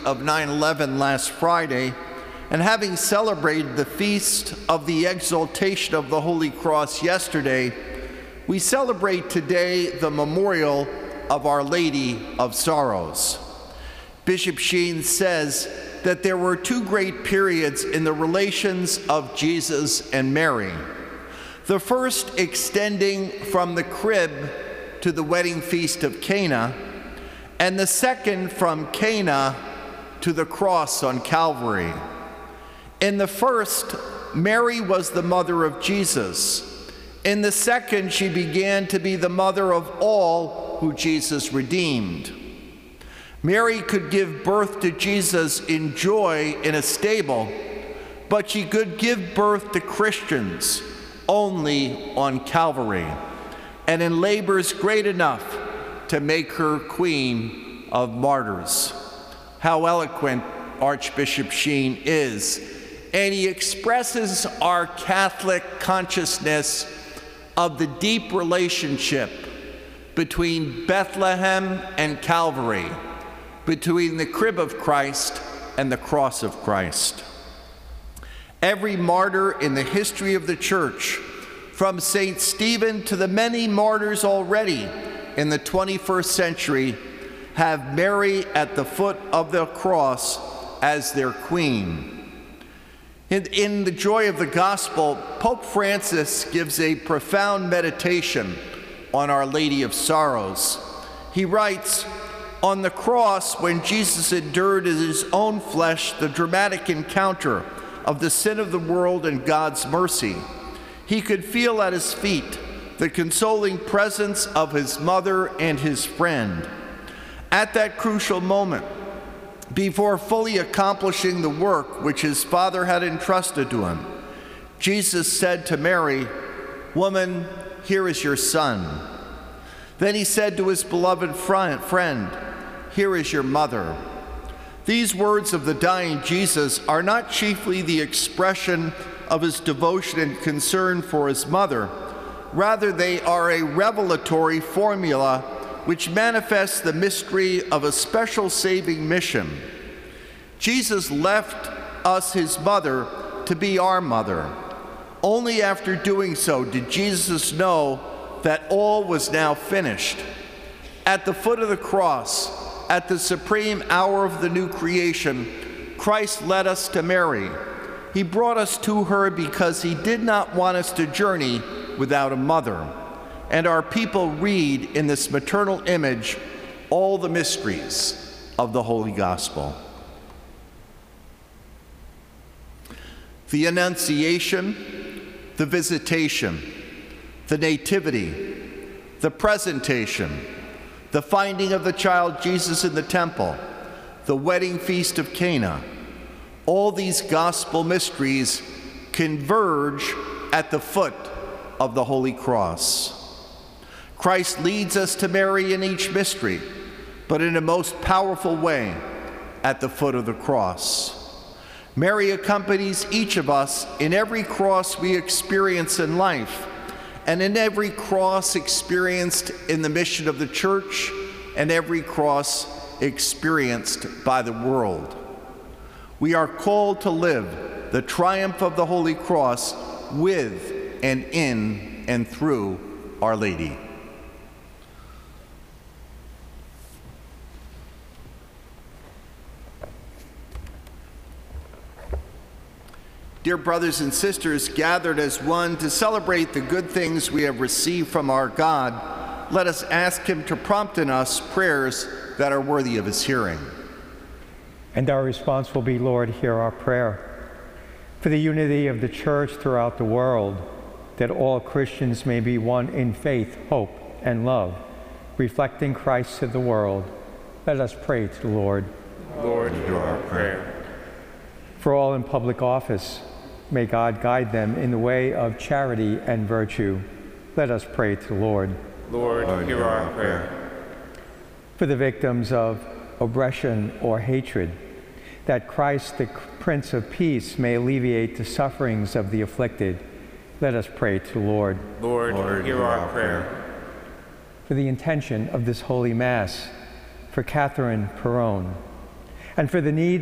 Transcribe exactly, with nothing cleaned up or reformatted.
of nine eleven last Friday, and having celebrated the feast of the exaltation of the Holy Cross yesterday, we celebrate today the memorial of Our Lady of Sorrows. Bishop Sheen says that there were two great periods in the relations of Jesus and Mary. The first extending from the crib to the wedding feast of Cana, and the second from Cana to the cross on Calvary. In the first, Mary was the mother of Jesus. In the second, she began to be the mother of all who Jesus redeemed. Mary could give birth to Jesus in joy in a stable, but she could give birth to Christians only on Calvary, and in labors great enough to make her queen of martyrs. How eloquent Archbishop Sheen is, and he expresses our Catholic consciousness of the deep relationship between Bethlehem and Calvary, between the crib of Christ and the cross of Christ. Every martyr in the history of the Church, from Saint Stephen to the many martyrs already in the twenty-first century, have Mary at the foot of the cross as their queen. In, in the joy of the gospel, Pope Francis gives a profound meditation on Our Lady of Sorrows. He writes, "On the cross, when Jesus endured in his own flesh the dramatic encounter of the sin of the world and God's mercy, he could feel at his feet the consoling presence of his mother and his friend. At that crucial moment, before fully accomplishing the work which his Father had entrusted to him, Jesus said to Mary, 'Woman, here is your son.' Then he said to his beloved friend, 'Here is your mother.' These words of the dying Jesus are not chiefly the expression of his devotion and concern for his mother. Rather, they are a revelatory formula which manifests the mystery of a special saving mission. Jesus left us his mother to be our mother. Only after doing so did Jesus know that all was now finished. At the foot of the cross, at the supreme hour of the new creation, Christ led us to Mary. He brought us to her because he did not want us to journey without a mother. And our people read in this maternal image all the mysteries of the Holy Gospel. The Annunciation, the Visitation, the Nativity, the Presentation, the finding of the child Jesus in the temple, the wedding feast of Cana. All these gospel mysteries converge at the foot of the Holy Cross. Christ leads us to Mary in each mystery, but in a most powerful way at the foot of the cross. Mary accompanies each of us in every cross we experience in life, and in every cross experienced in the mission of the Church, and every cross experienced by the world. We are called to live the triumph of the Holy Cross with and in and through Our Lady. Dear brothers and sisters, gathered as one to celebrate the good things we have received from our God, let us ask him to prompt in us prayers that are worthy of his hearing. And our response will be, Lord, hear our prayer. For the unity of the Church throughout the world, that all Christians may be one in faith, hope, and love, reflecting Christ to the world, let us pray to the Lord. Lord, hear our prayer. For all in public office, may God guide them in the way of charity and virtue. Let us pray to the Lord. Lord, Lord hear our prayer. For the victims of oppression or hatred, that Christ, the Prince of Peace, may alleviate the sufferings of the afflicted. Let us pray to the Lord. Lord, Lord hear our prayer. For the intention of this Holy Mass, for Catherine Perron, and for the needs